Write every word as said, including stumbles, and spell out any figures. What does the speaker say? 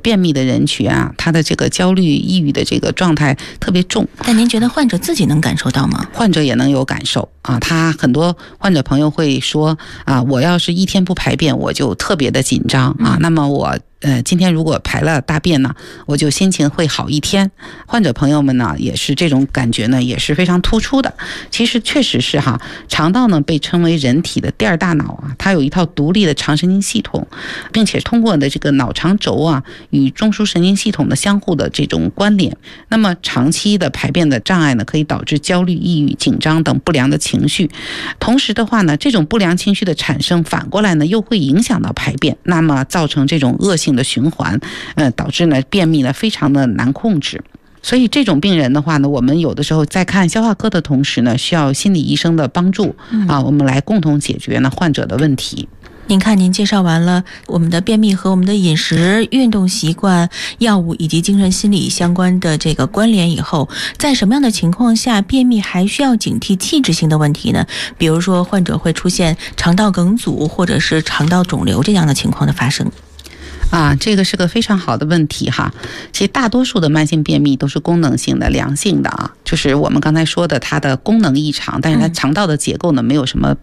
便秘的人群啊，他的这个焦虑抑郁的这个状态特别重。 但您觉得患者自己能感受到吗？ 患者也能有感受啊，他很多患者朋友会说啊，我要是一天不排便我就特别的紧张啊，那么我呃，今天如果排了大便呢，我就心情会好一天。患者朋友们呢，也是这种感觉呢，也是非常突出的。其实确实是哈，肠道呢被称为人体的第二大脑啊，它有一套独立的肠神经系统，并且通过的这个脑肠轴啊与中枢神经系统的相互的这种关联。那么长期的排便的障碍呢，可以导致焦虑、抑郁、紧张等不良的情绪。同时的话呢，这种不良情绪的产生，反过来呢又会影响到排便，那么造成这种恶性的循环，呃，导致呢便秘呢非常的难控制。所以这种病人的话呢，我们有的时候在看消化科的同时呢，需要心理医生的帮助啊，我们来共同解决呢患者的问题。 您看，您介绍完了我们的便秘和我们的饮食、运动习惯、药物以及精神心理相关的这个关联以后，在什么样的情况下便秘还需要警惕器质性的问题呢？比如说患者会出现肠道梗阻或者是肠道肿瘤这样的情况的发生。 啊，这个是个非常好的问题哈。其实大多数的慢性便秘都是功能性的、良性的啊，就是我们刚才说的它的功能异常，但是它肠道的结构呢没有什么